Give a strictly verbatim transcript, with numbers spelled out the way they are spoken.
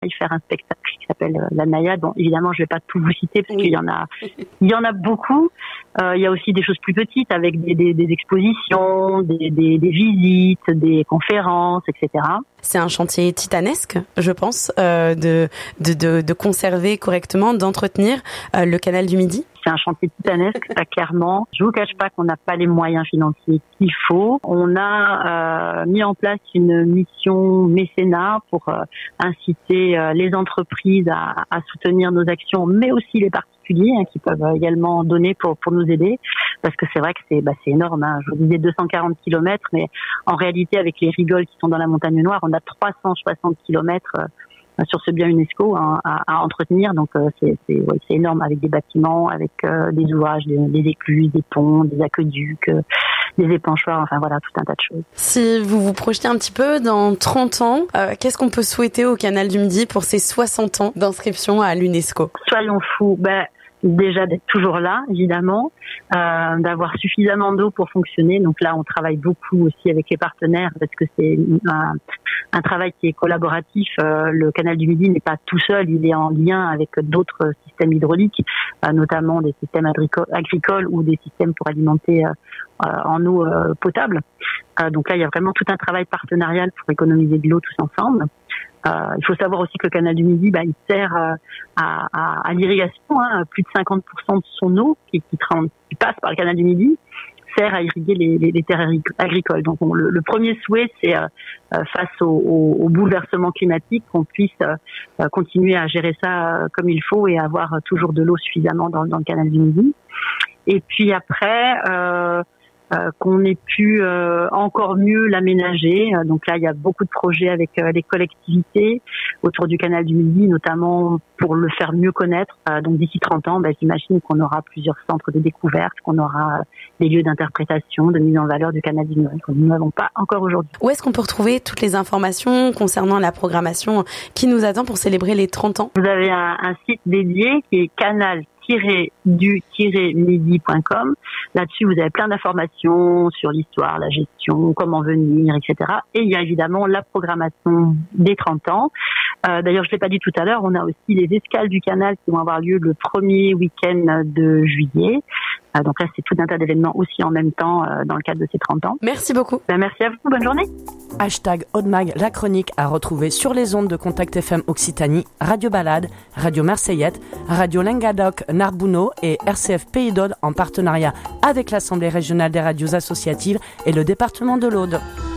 y faire un spectacle qui s'appelle euh, La Naïade. Bon, évidemment, je vais pas tout vous citer parce oui. qu'il y en a, il y en a beaucoup. Euh, il y a aussi des choses plus petites avec des, des, des expositions, des, des, des visites, des conférences, et cetera. C'est un chantier titanesque, je pense, euh, de, de, de, de conserver correctement, d'entretenir euh, le canal du Midi. C'est un chantier titanesque, ça clairement. Je vous cache pas qu'on n'a pas les moyens financiers qu'il faut. On a euh, mis en place une mission mécénat pour euh, inciter euh, les entreprises à, à soutenir nos actions, mais aussi les particuliers hein, qui peuvent également donner pour pour nous aider. Parce que c'est vrai que c'est bah, c'est énorme. Hein. Je vous disais deux cent quarante kilomètres, mais en réalité, avec les rigoles qui sont dans la Montagne Noire, on a trois cent soixante kilomètres euh, sur ce bien UNESCO hein, à, à entretenir, donc euh, c'est, c'est, ouais, c'est énorme avec des bâtiments, avec euh, des ouvrages, des, des écluses, des ponts, des aqueducs, euh, des épanchoirs, enfin voilà, tout un tas de choses. Si vous vous projetez un petit peu dans trente ans, euh, qu'est-ce qu'on peut souhaiter au Canal du Midi pour ses soixante ans d'inscription à l'UNESCO ? Soyons fous, ben déjà d'être toujours là, évidemment, euh, d'avoir suffisamment d'eau pour fonctionner. Donc là, on travaille beaucoup aussi avec les partenaires parce que c'est un, un travail qui est collaboratif. Euh, le canal du Midi n'est pas tout seul, il est en lien avec d'autres systèmes hydrauliques, euh, notamment des systèmes agricoles, agricoles ou des systèmes pour alimenter euh, euh, en eau euh, potable. Euh, donc là, il y a vraiment tout un travail partenarial pour économiser de l'eau tous ensemble. Euh, il faut savoir aussi que le canal du Midi, bah, il sert euh, à, à, à l'irrigation. Hein, plus de cinquante pour cent de son eau qui, qui, qui passe par le canal du Midi sert à irriguer les, les, les terres agricoles. Donc, on, le, le premier souhait, c'est euh, face au, au, au bouleversement climatique, qu'on puisse euh, continuer à gérer ça comme il faut et avoir toujours de l'eau suffisamment dans, dans le canal du Midi. Et puis après. Euh, Euh, qu'on ait pu euh, encore mieux l'aménager. Euh, donc là, il y a beaucoup de projets avec euh, les collectivités autour du canal du Midi, notamment pour le faire mieux connaître. Euh, donc d'ici trente ans, bah, j'imagine qu'on aura plusieurs centres de découverte, qu'on aura euh, des lieux d'interprétation, de mise en valeur du canal du Midi que nous n'avons pas encore aujourd'hui. Où est-ce qu'on peut retrouver toutes les informations concernant la programmation qui nous attend pour célébrer les trente ans ? Vous avez un, un site dédié qui est canal du midi point com. Là-dessus, vous avez plein d'informations sur l'histoire, la gestion, comment venir, et cetera. Et il y a évidemment la programmation des trente ans. Euh, d'ailleurs, je ne l'ai pas dit tout à l'heure, on a aussi les escales du canal qui vont avoir lieu le premier week-end de juillet. Euh, donc là, c'est tout un tas d'événements aussi en même temps euh, dans le cadre de ces trente ans. Merci beaucoup. Ben, merci à vous, bonne journée. Hashtag Audemag, la chronique à retrouver sur les ondes de Contact F M Occitanie, Radio Balade, Radio Marseillette, Radio Languedoc Narbonneau et R C F Pays d'Aude en partenariat avec l'Assemblée régionale des radios associatives et le département de l'Aude.